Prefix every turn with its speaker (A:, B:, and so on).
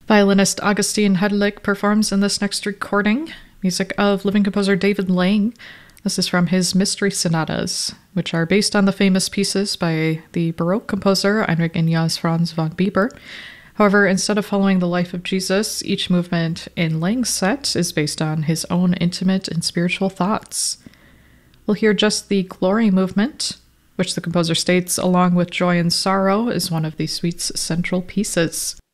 A: Violinist Augustin Hedlich performs in this next recording, music of living composer David Lang. This is from his Mystery Sonatas, which are based on the famous pieces by the Baroque composer Heinrich Ignaz Franz von Bieber. However, instead of following the life of Jesus, each movement in Lang's set is based on his own intimate and spiritual thoughts. We'll hear just the Glory movement, which the composer states, along with Joy and Sorrow, is one of the suite's central pieces.